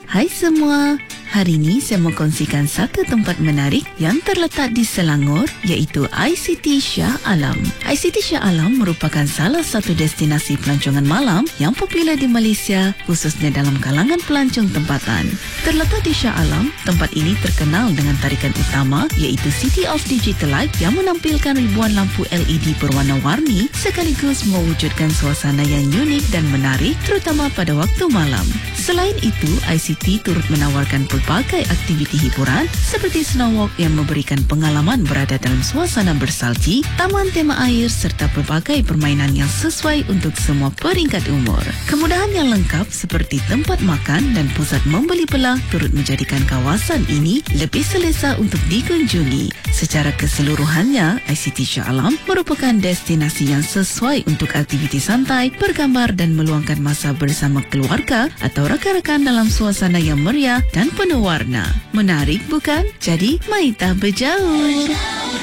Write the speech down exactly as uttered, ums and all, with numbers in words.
Hai semua, hari ini saya mau kongsikan satu tempat menarik yang terletak di Selangor, iaitu I C T Shah Alam. I C T Shah Alam merupakan salah satu destinasi pelancongan malam yang popular di Malaysia, khususnya dalam kalangan pelancong tempatan. Terletak di Shah Alam, tempat ini terkenal dengan tarikan utama iaitu City of Digital Light yang menampilkan ribuan lampu L E D berwarna-warni sekaligus mewujudkan suasana yang unik dan menarik, terutama pada waktu malam. Selain itu, I C T turut menawarkan pelbagai aktiviti hiburan seperti snowwalk yang memberikan pengalaman berada dalam suasana bersalji, taman tema air serta pelbagai permainan yang sesuai untuk semua peringkat umur. Kemudahan yang lengkap seperti tempat makan dan pusat membeli belah turut menjadikan kawasan ini lebih selesa untuk dikunjungi. Secara keseluruhannya, I C T Shah Alam merupakan destinasi yang sesuai untuk aktiviti santai, bergambar dan meluangkan masa bersama keluarga atau rakan-rakan dalam suasana yang meriah dan penuh warna. Menarik bukan? Jadi, mari kita berjauh.